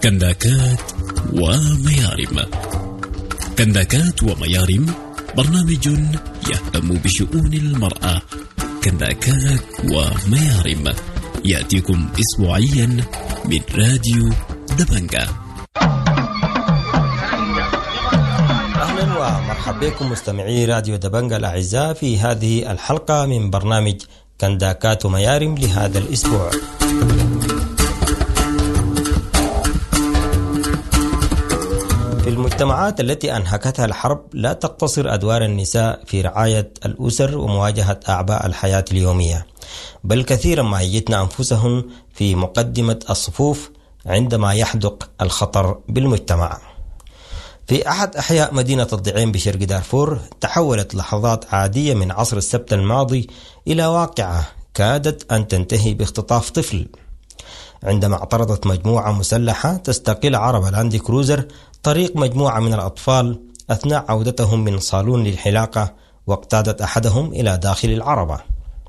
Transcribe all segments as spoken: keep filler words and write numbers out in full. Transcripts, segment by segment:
كنداكات وميارم. كنداكات وميارم برنامج يهتم بشؤون المرأة. كنداكات وميارم يأتيكم أسبوعيا من راديو دبنجة. أهلا ومرحبا بكم مستمعي راديو دبنجة الأعزاء في هذه الحلقة من برنامج كنداكات وميارم لهذا الأسبوع. في المجتمعات التي أنهكتها الحرب لا تقتصر أدوار النساء في رعاية الأسر ومواجهة أعباء الحياة اليومية، بل كثيرا ما يجدن أنفسهن في مقدمة الصفوف عندما يحدق الخطر بالمجتمع. في أحد أحياء مدينة الضعين بشرق دارفور تحولت لحظات عادية من عصر السبت الماضي إلى واقعة كادت أن تنتهي باختطاف طفل، عندما اعترضت مجموعة مسلحة تستقل عربة لاند كروزر طريق مجموعة من الأطفال أثناء عودتهم من صالون للحلاقة، واقتادت أحدهم إلى داخل العربة.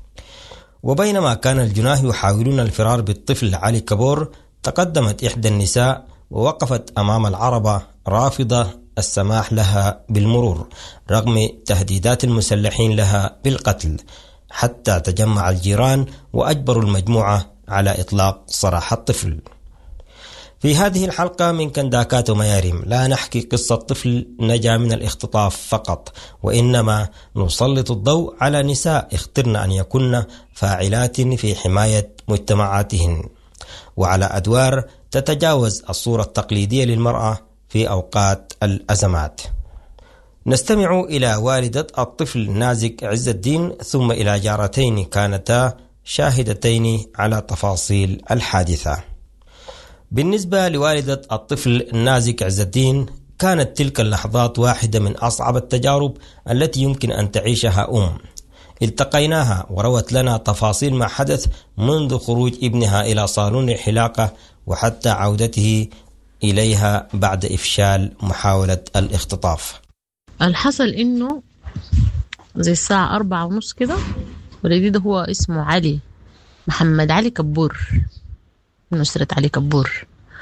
وبينما كان الجناه يحاولون الفرار بالطفل علي كابور، تقدمت إحدى النساء ووقفت أمام العربة رافضة السماح لها بالمرور رغم تهديدات المسلحين لها بالقتل، حتى تجمع الجيران وأجبروا المجموعة على إطلاق سراح الطفل. في هذه الحلقة من كنداكات وميارم لا نحكي قصة طفل نجا من الاختطاف فقط، وإنما نسلط الضوء على نساء اخترن أن يكن فاعلات في حماية مجتمعاتهن، وعلى أدوار تتجاوز الصورة التقليدية للمرأة في أوقات الأزمات. نستمع إلى والدة الطفل نازك عز الدين، ثم إلى جارتين كانتا شاهدتين على تفاصيل الحادثة. بالنسبة لوالدة الطفل نازك عز الدين، كانت تلك اللحظات واحدة من أصعب التجارب التي يمكن أن تعيشها أم. التقيناها وروت لنا تفاصيل ما حدث منذ خروج ابنها إلى صالون الحلاقة وحتى عودته إليها بعد إفشال محاولة الاختطاف. الحصل إنه زي الساعة أربعة ونص كده، والجديد ده هو اسمه علي محمد علي كبور من أسرة علي كبور.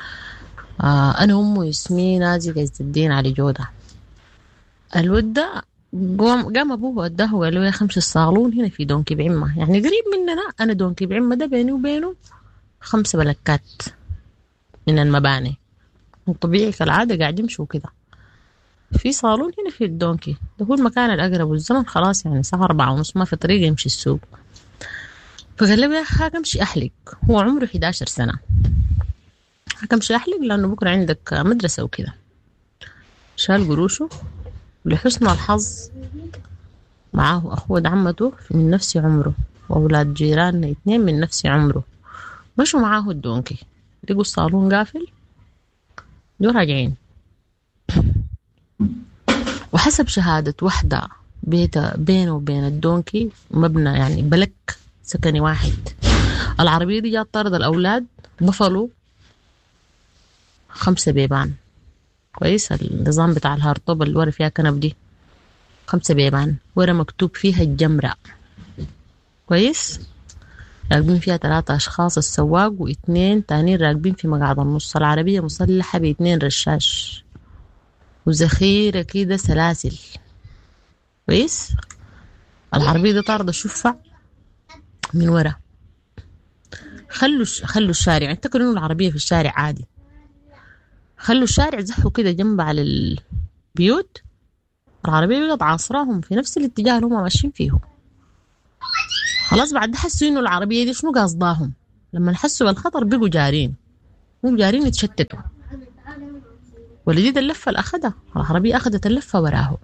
آه أنا أمه ياسمين نازك عز الدين علي جودة. الود ده قام أبوه وداه وقال له يا خمس الصالون هنا في دونكي بعمة، يعني قريب مننا. أنا دونكي بعمة ده بيني وبينه خمس بلكات من المباني، طبيعي كالعادة قاعد يمشوا كده. في صالون هنا في الدونكي ده هو المكان الأقرب، والزمن خلاص يعني الساعة أربعة ونص ما في طريقة يمشي السوق. فقال له يا أخي امشي أحلق، هو عمره إحدى عشرة سنة، امشي أحلق لأنه بكرة عندك مدرسة وكده. شال قروشه، ولحسن الحظ معاه أخوة عمته من نفس عمره وأولاد جيراننا اثنين من نفس عمره، مشوا معاه الدونكي، لقوا الصالون قافل، جو راجعين. وحسب شهادة واحدة بيته بينه وبين الدونكي مبنى يعني بلك سكني واحد. العربية دي جات طرد الأولاد، بفلوا خمسة بيبان، كويس النظام بتاع الهارطوب اللي ورا فيها كنب دي، خمسة بيبان ورا مكتوب فيها الجمرة، كويس. راكبين فيها ثلاثة أشخاص، السواق واثنين تانين راكبين في مقعد النص. العربية مسلحة باثنين رشاش وذخيرة كده سلاسل، كويس. العربية دي طاردة شفع من ورا. خلوا خلوا الشارع، اعتقدوا انه العربية في الشارع عادي، خلوا الشارع زحوا كده جنب على البيوت. العربية بقت عاصراهم في نفس الاتجاه اللي هم ماشيين فيه. خلاص بعد حسوا انه العربية دي شنو قصداهم، لما حسوا بالخطر بقوا جارين، هم جارين يتشتتوا. ولديد اللفة اللي أخدها العربية أخدت اللفة وراه.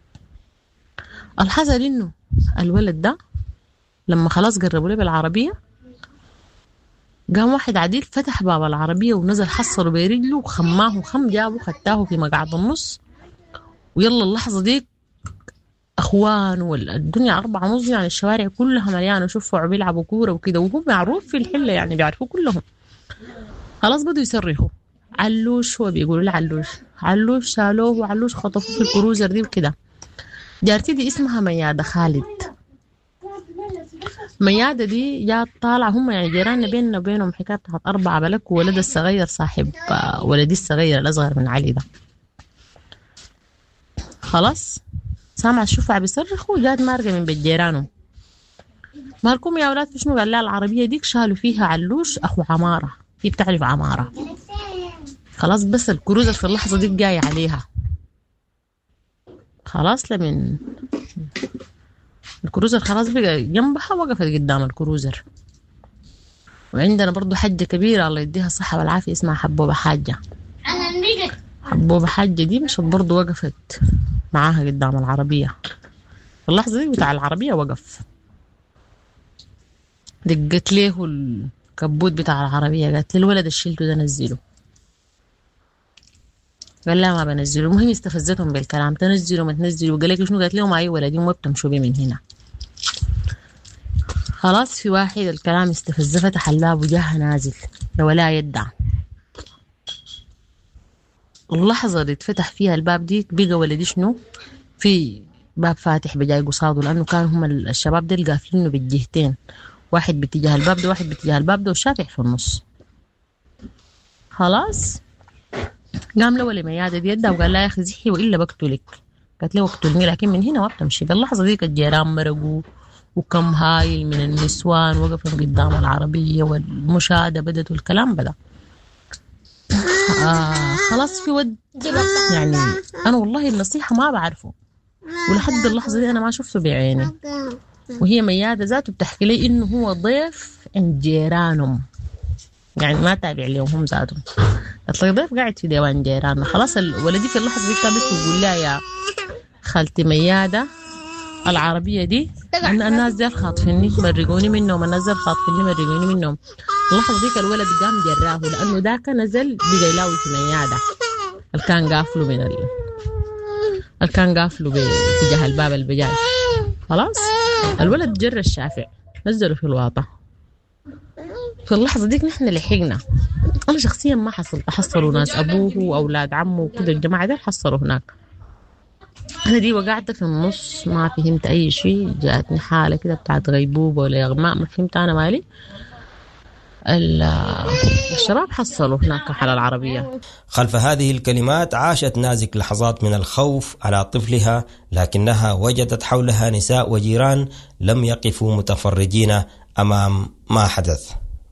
الحصل إنه الولد ده لما خلاص قربوا له بالعربية، قام واحد عديل فتح باب العربية ونزل حصله برجله وخماه خم جابه خدتاه في مقعد النص. ويلا اللحظة دي أخوان والدنيا أربعة ونص، يعني الشوارع كلها مليانة شوفوا بيلعبوا كورة وكده، وهم معروف في الحلة يعني بيعرفوا كلهم. خلاص بدوا يصرخوا علوش، هو بيقولوا له علوش علوش شالوه وعلوش خطفوه في الكروزر دي وكده. جارتي دي اسمها ميادة خالد. ميادة دي جات طالعة هم يعني جيراننا بيننا وبينهم حكاية بتاعت أربعة بلك وولد الصغير صاحب ولدي الصغير الأصغر من علي ده. خلاص سامع الشفع بيصرخ وجات مارقة من بيت جيرانهم. مالكم يا أولاد في شنو؟ قال لها العربية ديك شالوا فيها علوش أخو عمارة، هي بتعرف عمارة. خلاص بس الكروزر في اللحظة دي جاي عليها. خلاص لمن الكروزر خلاص بقى جنبها وقفت قدام الكروزر. وعندنا برضو حجة كبيرة الله يديها الصحة والعافية اسمها حبوبة حاجة. حبوبة حاجة دي مشت برضو وقفت معاها قدام العربية. في اللحظة دي بتاع العربية وقف. دقت له الكبوت بتاع العربية قالت لي الولد الشيلته ده نزله. قال لا ما بنزله. المهم استفزتهم بالكلام تنزلوا ما تنزلوا. قال لك شنو؟ قالت لهم اي ولدين ما بتمشوا بي من هنا. خلاص في واحد الكلام استفز فتح الباب وجاها نازل ولا يدع. اللحظة اللي اتفتح فيها الباب دي بقى ولدي شنو في باب فاتح بجاي قصاده لأنه كان هم الشباب دي القافلينه بالجهتين، واحد باتجاه الباب ده واحد باتجاه الباب ده والشافع في النص. خلاص قام له ميادة دي يدها وقال لا يا أخي زحي وإلا بقتلك. قالت له اقتلني لكن من هنا ما بتمشي. باللحظة دي الجيران مرقوا وكم هايل من النسوان وقفوا قدام العربية والمشاهدة بدت والكلام بدأ. آه خلاص في ود يعني أنا والله النصيحة ما بعرفه ولحد اللحظة دي أنا ما شفته بعيني. وهي ميادة ذاته بتحكي لي إنه هو ضيف عند جيرانهم يعني ما تابع لهم هم ذاتهم. قلت لك ضيف قاعد في ديوان جيراننا. خلاص الولدي في اللحظة دي كان بيقول لها يا خالتي ميادة العربية دي الناس دي خاطفيني مرقوني منهم، الناس دي خاطفيني مرقوني منهم. اللحظة ديك الولد قام جراه لأنه ذاك نزل بقى يلاوي في ميادة اللي كان قافله من ال... اللي كان قافله باتجاه الباب البجاي. خلاص الولد جر الشافع نزله في الواطة. في اللحظة ديك نحن لحقنا. أنا شخصيا ما حصلت، حصلوا ناس أبوه وأولاد عمه وكده الجماعة دي حصلوا هناك. أنا دي وقعت في النص ما فهمت أي شيء. جاءتني حالة كده بتاعت غيبوبة ولا إغماء ما فهمت أنا مالي. الشباب حصلوا هناك على العربية. خلف هذه الكلمات عاشت نازك لحظات من الخوف على طفلها، لكنها وجدت حولها نساء وجيران لم يقفوا متفرجين أمام ما حدث.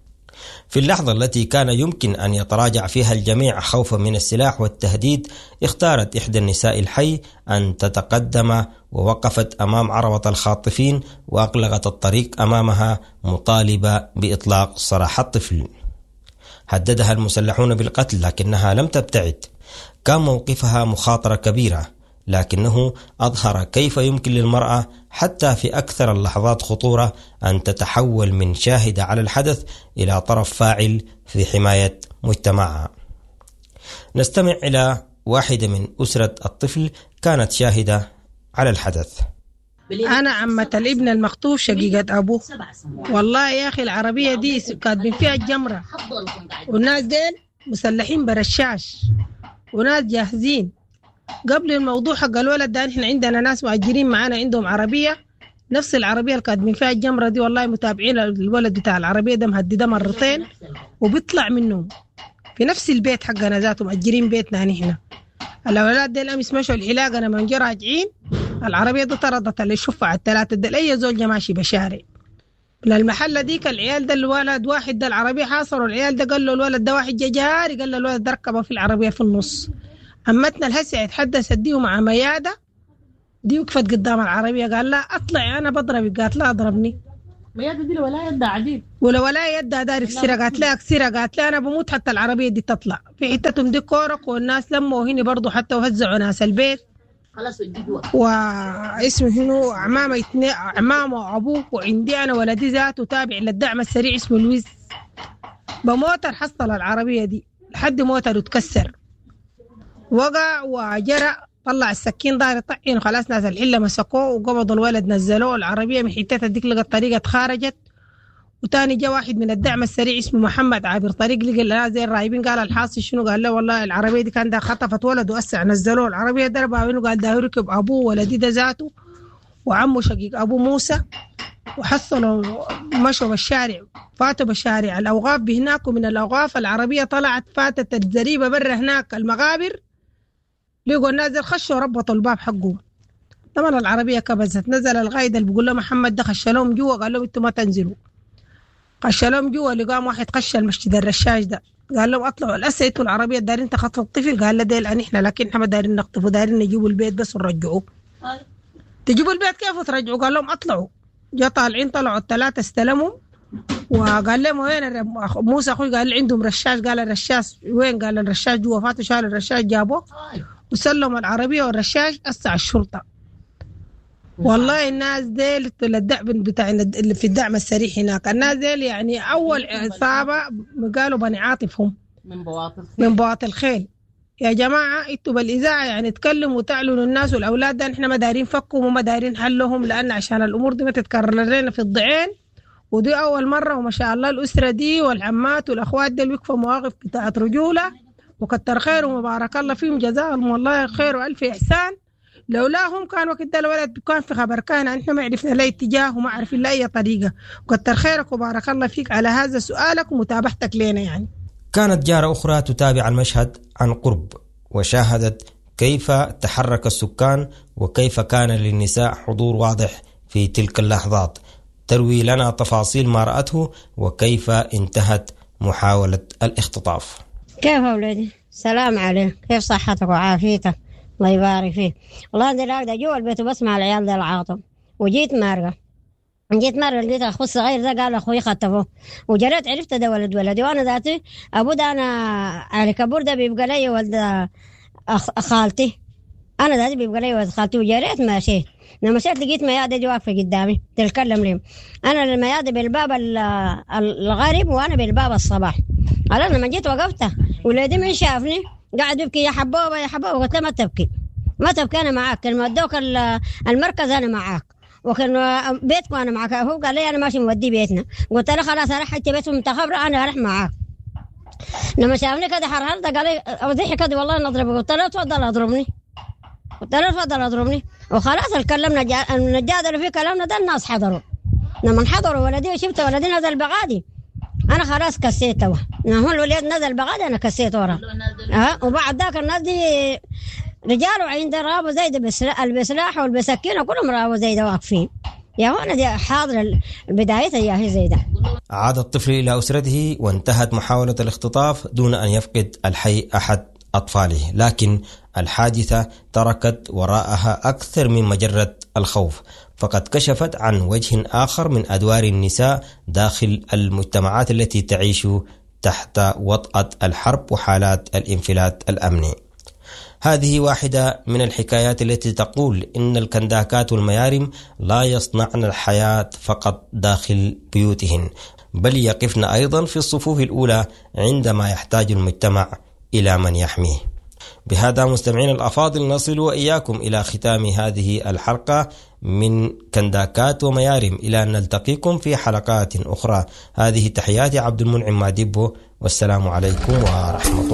في اللحظة التي كان يمكن أن يتراجع فيها الجميع خوفا من السلاح والتهديد، اختارت إحدى النساء الحي أن تتقدم ووقفت أمام عربة الخاطفين وأغلقت الطريق أمامها مطالبة بإطلاق سراح الطفل. هددها المسلحون بالقتل لكنها لم تبتعد. كان موقفها مخاطرة كبيرة، لكنه أظهر كيف يمكن للمرأة حتى في أكثر اللحظات خطورة أن تتحول من شاهدة على الحدث إلى طرف فاعل في حماية مجتمعها. نستمع إلى واحدة من أسرة الطفل كانت شاهدة على الحدث. أنا عمة الابن المخطوف شقيقة أبوه. والله يا أخي العربية دي كاتبين فيها الجمرة والناس دين مسلحين برشاش وناس جاهزين. قبل الموضوع حق الولد ده احنا عندنا ناس مؤجرين معانا عندهم عربية نفس العربية اللي كاتبين فيها الجمرة دي. والله متابعين الولد بتاع العربية ده مهدده مرتين وبيطلع منهم في نفس البيت حقنا ذاته مؤجرين بيتنا نحن. الأولاد دي الأمس مشوا الحلاقة لما نجوا راجعين العربية دي طردت اللي يشوفها على الثلاثة دي أي زوج ماشي بشارع للمحلة ديك. العيال ده الولد واحد ده العربية حاصروا العيال ده قال له الولد ده واحد جاري قال له الولد ده ركبه في العربية في النص. أمتنا الهسع يتحدث ديه مع ميادة دي وقفت قدام العربية قال لا أطلع أنا بضربك. قالت لا أضربني. ميادة دي ولا يدها عديد ولا ولا يدها دارك سيرة. قالت لا أكسيرة. قالت لا أنا بموت حتى العربية دي تطلع. في حتتهم دي كورك والناس لموا هنا برضو حتى وهزعوا ناس البيت. خلاص الجدوى واسمه هنا عمامة اثنين عمامة وأبوه وعندي أنا ولدي ذاته تابع للدعم السريع اسمه لويس. بموتر حصل العربية دي لحد موتر وتكسر وقع وجرى طلع السكين دار يطعن. خلاص ناس الحلة مسكوه وقبضوا الولد نزلوه العربية من حتتها ديك لقى الطريقة اتخارجت. وتاني جاء واحد من الدعم السريع اسمه محمد عابر طريق لقى لا زي الرايبين. قال الحاصل شنو؟ قال له والله العربية دي كان ده خطفت ولد وأسع نزلوه العربية ضربها وينه. قال ده يركب أبوه ولدي ده ذاته وعمه شقيق أبو موسى وحصلوا مشوا بالشارع، فاتوا بالشارع الأوقاف بهناك، ومن الأوقاف العربية طلعت فاتت الزريبة برا هناك المغابر، لقوا الناس دي خشوا ربطوا الباب حقهم. طبعا العربية كبزت، نزل القائد اللي بيقول له محمد ده خش لهم جوا، قال لهم انتوا ما تنزلوا. خش لهم جوا، لقام واحد خش المسجد الرشاش ده، قال لهم اطلعوا الاسا انتوا العربية دايرين تخطفوا الطفل، قال له ديل ان احنا لكن احنا ما دايرين نخطفوا، دايرين نجيبوا البيت بس ونرجعوه. تجيبوا البيت كيف وترجعوا؟ قال لهم اطلعوا. جا طالعين، طلعوا الثلاثة استلموا، وقال لهم وين موسى اخوي؟ قال عندهم رشاش. قال الرشاش وين؟ قال الرشاش جوا. فاتوا شال الرشاش جابوه وسلموا العربية والرشاش اسع الشرطة. والله الناس ديل الدعم بتاع اللي في الدعم السريع هناك، الناس ديل يعني اول عصابة قالوا بني عاطف هم من بواطن الخيل. من بواطن الخيل يا جماعة، انتوا بالإذاعة يعني تكلموا وتعلنوا الناس والأولاد ده احنا ما دايرين فكهم وما دايرين حلهم، لأن عشان الأمور دي ما تتكرر لنا في الضعين، ودي أول مرة. وما شاء الله الأسرة دي والعمات والأخوات دي وقفوا مواقف بتاعت رجولة، وكتر خيرهم وبارك الله فيهم، جزاهم والله خير وألف إحسان. لولاهم كان وقت ده الولد كان في خبر، كان احنا ما عرفنا لا اتجاه وما عرفنا لا أي طريقة. وكتر خيرك وبارك الله فيك على هذا سؤالك ومتابعتك لنا. يعني كانت جارة أخرى تتابع المشهد عن قرب، وشاهدت كيف تحرك السكان وكيف كان للنساء حضور واضح في تلك اللحظات. تروي لنا تفاصيل ما رأته وكيف انتهت محاولة الاختطاف. كيف أولادي؟ سلام عليك، كيف صحتك وعافيتك؟ الله يبارك فيك. والله أنا راقدة جوا البيت وبسمع العيال ده العاطم، وجيت مارقة جيت مرة لقيت أخو الصغير ده قال أخوي خطفوه، وجريت عرفت ده ولد ولدي، وأنا ذاتي أبو ده أنا علي كبور ده بيبقى لي ولد خالتي، أنا ذاتي بيبقى لي ولد خالتي. وجريت ماشيت، لما مشيت لقيت ميادة دي واقفة قدامي تتكلم لي، أنا الميادة بالباب الغريب وأنا بالباب الصباح. أنا لما جيت وقفت ولدي من شافني قاعد يبكي يا حبوبة يا حبوبة، قلت له ما تبكي ما تبكي أنا معاك، لما ودوك المركز أنا معاك، وكان بيتكم أنا معك. هو قال لي أنا ماشي مودي بيتنا، قلت له خلاص أروح حتى بيتهم أنت خبرة أنا أروح معاك. لما شافني كده حرهرت قال لي أوضحي كده والله نضربك، قلت له تفضل أضربني، قلت له تفضل أضربني. وخلاص الكلمنا النجادة في كلامنا ده الناس حضروا. لما حضروا ولدي وشفت ولدي نزل بغادي أنا خلاص كسيته، هو الولد نزل بغادي أنا كسيته ورا. أه وبعد ذاك الناس دي رجال وعين رابوا زيد بالسلاح والبسكين وكلهم رابوا زيد واقفين. يا هو أنا دي حاضر البداية يا هي زيدة. عاد الطفل إلى أسرته وانتهت محاولة الاختطاف دون أن يفقد الحي أحد أطفاله، لكن الحادثة تركت وراءها أكثر من مجرد الخوف، فقد كشفت عن وجه آخر من أدوار النساء داخل المجتمعات التي تعيش تحت وطأة الحرب وحالات الانفلات الأمني. هذه واحدة من الحكايات التي تقول إن الكنداكات والميارم لا يصنعن الحياة فقط داخل بيوتهن، بل يقفن أيضا في الصفوف الأولى عندما يحتاج المجتمع إلى من يحميه. بهذا مستمعين الأفاضل نصل وإياكم إلى ختام هذه الحلقة من كنداكات وميارم، إلى أن نلتقيكم في حلقات أخرى. هذه تحياتي عبد المنعم ماديبو، والسلام عليكم ورحمة الله.